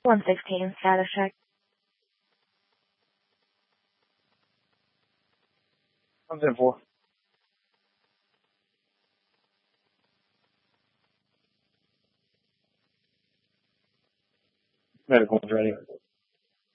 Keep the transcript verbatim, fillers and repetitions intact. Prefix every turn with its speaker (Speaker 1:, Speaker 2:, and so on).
Speaker 1: one sixteen, status check.
Speaker 2: one ten four. Medical is ready.